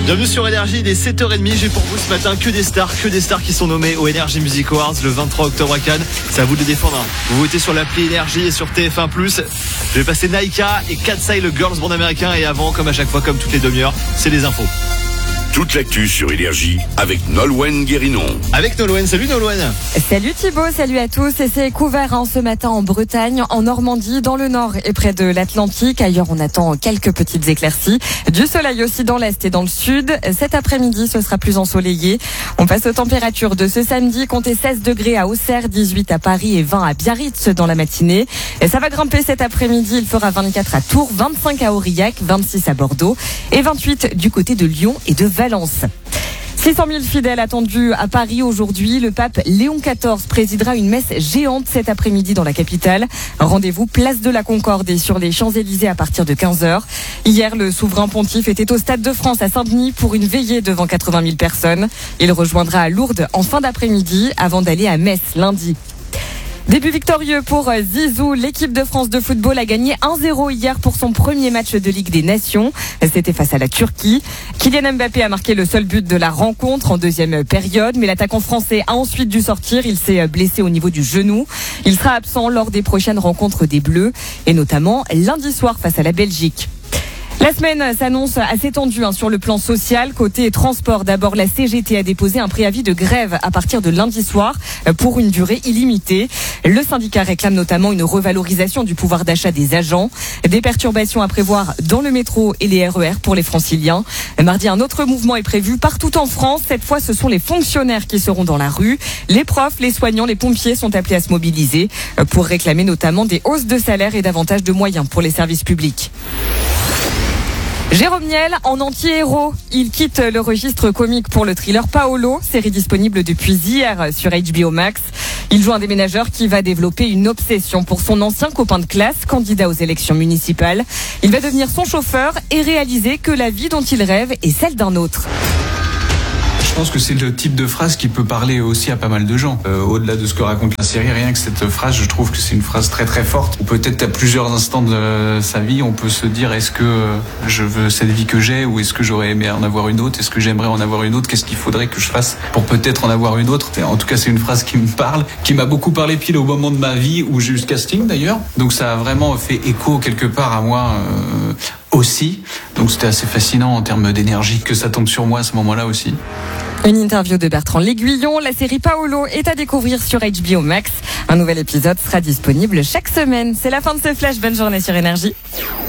Bienvenue sur Énergie, il est 7h30. J'ai pour vous ce matin que des stars qui sont nommées aux Energy Music Awards le 23 octobre à Cannes. C'est à vous de les défendre. Vous votez sur l'appli Énergie et sur TF1+. Je vais passer Naika et Katsai, le girls band américain. Et avant, comme à chaque fois, comme toutes les demi-heures, c'est les infos. Toute l'actu sur Énergie avec Nolwenn Guérinon. Avec Nolwenn, salut Nolwenn. Salut Thibaut, salut à tous. Et c'est couvert ce matin en Bretagne, en Normandie, dans le nord et près de l'Atlantique. Ailleurs, on attend quelques petites éclaircies. Du soleil aussi dans l'est et dans le sud. Cet après-midi, ce sera plus ensoleillé. On passe aux températures de ce samedi. Comptez 16 degrés à Auxerre, 18 à Paris et 20 à Biarritz dans la matinée. Et ça va grimper cet après-midi. Il fera 24 à Tours, 25 à Aurillac, 26 à Bordeaux et 28 du côté de Lyon et de Valence. 600 000 fidèles attendus à Paris aujourd'hui. Le pape Léon XIV présidera une messe géante cet après-midi dans la capitale. Rendez-vous place de la Concorde et sur les Champs-Élysées à partir de 15h. Hier, le souverain pontife était au Stade de France à Saint-Denis pour une veillée devant 80 000 personnes. Il rejoindra à Lourdes en fin d'après-midi avant d'aller à Metz lundi. Début victorieux pour Zizou. L'équipe de France de football a gagné 1-0 hier pour son premier match de Ligue des Nations. C'était face à la Turquie. Kylian Mbappé a marqué le seul but de la rencontre en deuxième période, mais l'attaquant français a ensuite dû sortir. Il s'est blessé au niveau du genou. Il sera absent lors des prochaines rencontres des Bleus et notamment lundi soir face à la Belgique. La semaine s'annonce assez tendue sur le plan social. Côté transport, d'abord, la CGT a déposé un préavis de grève à partir de lundi soir pour une durée illimitée. Le syndicat réclame notamment une revalorisation du pouvoir d'achat des agents. Des perturbations à prévoir dans le métro et les RER pour les franciliens. Mardi, un autre mouvement est prévu partout en France. Cette fois, ce sont les fonctionnaires qui seront dans la rue. Les profs, les soignants, les pompiers sont appelés à se mobiliser pour réclamer notamment des hausses de salaire et davantage de moyens pour les services publics. Jérôme Niel en anti-héros. Il quitte le registre comique pour le thriller Paolo, série disponible depuis hier sur HBO Max. Il joue un déménageur qui va développer une obsession pour son ancien copain de classe, candidat aux élections municipales. Il va devenir son chauffeur et réaliser que la vie dont il rêve est celle d'un autre. Je pense que c'est le type de phrase qui peut parler aussi à pas mal de gens. Au-delà de ce que raconte la série, rien que cette phrase, je trouve que c'est une phrase très très forte. Ou peut-être à plusieurs instants de sa vie, on peut se dire est-ce que je veux cette vie que j'ai ou est-ce que j'aurais aimé en avoir une autre? Est-ce que j'aimerais en avoir une autre? Qu'est-ce qu'il faudrait que je fasse pour peut-être en avoir une autre? En tout cas, c'est une phrase qui me parle, qui m'a beaucoup parlé pile au moment de ma vie où j'ai eu ce casting d'ailleurs. Donc ça a vraiment fait écho quelque part à moi aussi. Donc c'était assez fascinant en termes d'énergie que ça tombe sur moi à ce moment-là aussi. Une interview de Bertrand L'Aiguillon. La série Paolo est à découvrir sur HBO Max. Un nouvel épisode sera disponible chaque semaine. C'est la fin de ce flash. Bonne journée sur Énergie.